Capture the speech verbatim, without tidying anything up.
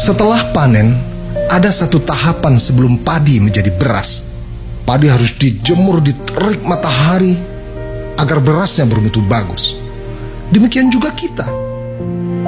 Setelah panen, ada satu tahapan sebelum padi menjadi beras. Padi harus dijemur di terik matahari agar berasnya bermutu bagus. Demikian juga kita.